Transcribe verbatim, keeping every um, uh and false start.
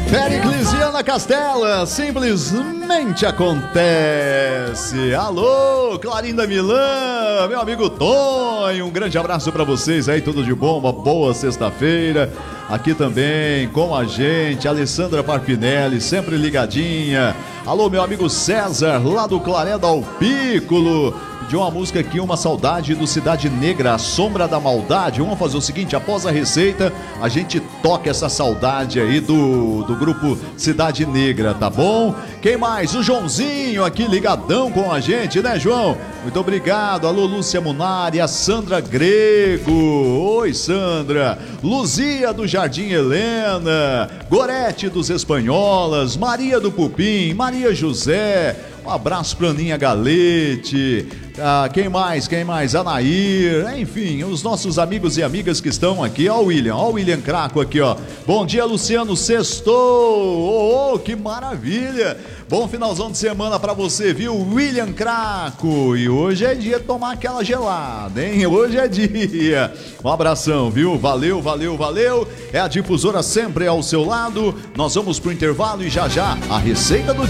Pericles e Ana Castela, simplesmente acontece. Alô, Clarinda Milan, meu amigo Tonho, um grande abraço pra vocês aí, tudo de bom, uma boa sexta-feira. Aqui também com a gente, Alessandra Parpinelli, sempre ligadinha. Alô, meu amigo César, lá do Claré da Alpículo. De uma música aqui, uma saudade do Cidade Negra, A Sombra da Maldade. Vamos fazer o seguinte, após a receita, a gente toca essa saudade aí do, do grupo Cidade Negra, tá bom? Quem mais? O Joãozinho aqui ligadão com a gente, né, João? Muito obrigado. Alô, Lúcia Munari, a Sandra Grego. Oi, Sandra. Luzia do Jardim Helena, Gorete dos Espanholas, Maria do Pupim, Maria José. Um abraço pra Aninha Galete. Ah, quem mais? Quem mais? Anair. Enfim, os nossos amigos e amigas que estão aqui. Ó o William, ó o William Craco aqui, ó. Bom dia, Luciano. Sextou. Oh, oh, que maravilha. Bom finalzão de semana pra você, viu, William Craco? E hoje é dia de tomar aquela gelada, hein? Hoje é dia. Um abração, viu? Valeu, valeu, valeu. É a Difusora sempre ao seu lado. Nós vamos pro intervalo e já já a receita do dia.